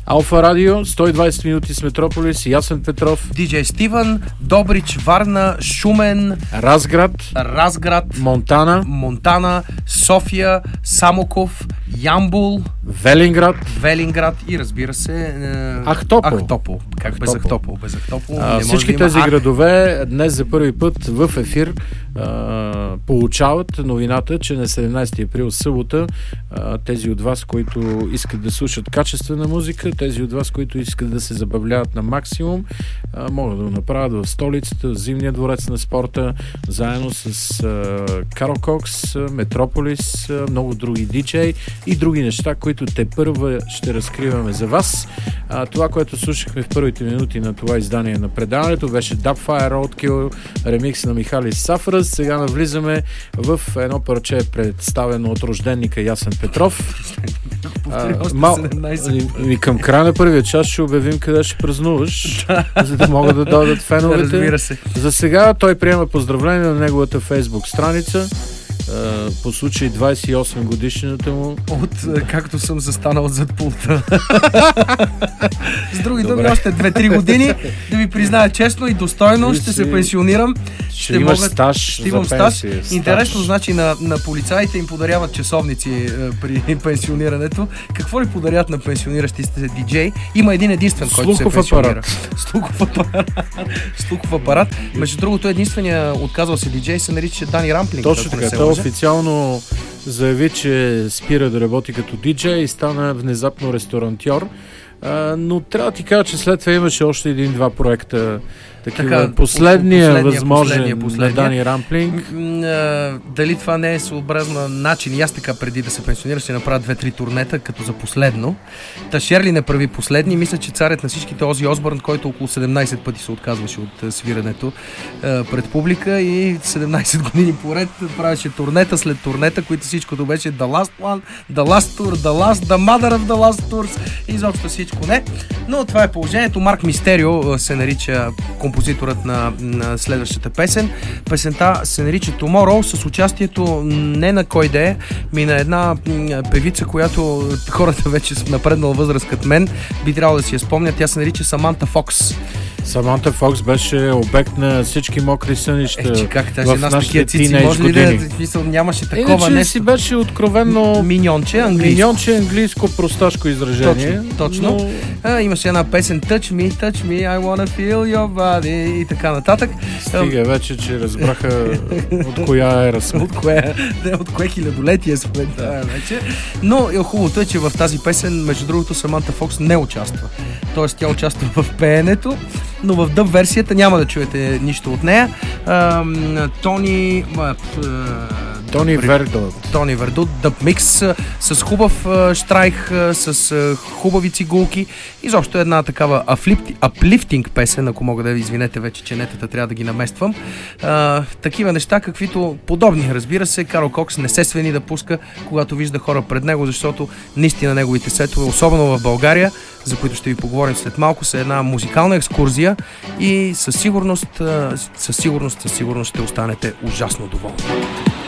Алфа Радио, 120 минути с Метрополис, Ясен Петров, Диджей Стивън, Добрич, Варна, Шумен, Разград, Монтана, София, Самоков, Ямбул, Велинград и разбира се Ахтопол. Как без Ахтопол? Без Ахтопол всички тези градове днес за първи път в ефир получават новината, че на 17 април събота тези от вас, които искат да слушат качествена музика, тези от вас, които искат да се забавляват на максимум, могат да го направят в столицата, в Зимния дворец на спорта, заедно с Карл Кокс, Метрополис, много други диджей и други неща, които те първа ще разкриваме за вас. Това, което слушахме в първите минути на това издание на предаването, беше Dubfire Roadkill, ремикс на Михали Сафрас. Сега навлизаме в едно парче, представено от рожденника Ясен Петров. И към края на първия час ще обявим къде ще празнуваш, за да могат да дойдат феновете. Разбира се. За сега той приема поздравление на неговата Фейсбук страница по случай 28 годишнината му. Както съм застанал зад пулта. С други думи, още 2-3 години, да ви призная честно и достойно, ще се пенсионирам. Ще имаш стаж за пенсия. Интересно, значи на полицаите им подаряват часовници при пенсионирането. Какво ли подарят на пенсиониращите се диджей? Има един единствен, който се пенсионира. Слухов апарат. Между другото, единствения отказал се диджей се нарича Дани Рамплинг. Точно така. Той официално заяви, че спира да работи като диджей и стана внезапно ресторантьор. Но трябва да ти кажа, че след това имаше още един-два проекта. Последния възможен на Дани Рамплинг. Дали това не е съобразен начин? И аз така преди да се пенсионира ще направя 2-3 турнета като за последно. Та Шерли не прави последни. Мисля, че царят на всичките Ози Осбърн, който около 17 пъти се отказваше от свирането пред публика и 17 години поред правеше турнета след турнета, които всичкото беше The Last One, The Last Tour, The Mother of the Last Tours и изобщо всичко не. Но това е положението. Марк Мистерио се нарича композиторът на следващата песен. Песента се нарича Tomorrow с участието не на кой да е, ми на една певица, която хората вече са напреднала възраст като мен, би трябвало да си я спомнят. Тя се нарича Саманта Фокс. Саманта Фокс беше обект на всички мокри сънища как тази една с такива цици, може ли да нямаше такова нещо? Иначе си беше откровенно миньонче, английско просташко изражение. Точно. Но... имаше една песен Touch me, I wanna feel your body и така нататък. Стига вече, че разбраха от коя ера сме. От кое хилядолетие сме вече. Но хубавото е, че в тази песен, между другото, Саманта Фокс не участва. Тоест тя участва в пеенето, но в дъб версията няма да чуете нищо от нея. Тони Вердут, дъб микс с хубав штрайх, с хубави цигулки. Изобщо една такава аплифтинг песен, ако мога да извинете вече, че нетата трябва да ги намествам. Такива неща, каквито подобни, разбира се, Карл Кокс не се свени да пуска, когато вижда хора пред него, защото наистина неговите сетове, особено в България, за които ще ви поговорим след малко, са една музикална екскурзия и със сигурност ще останете ужасно доволни.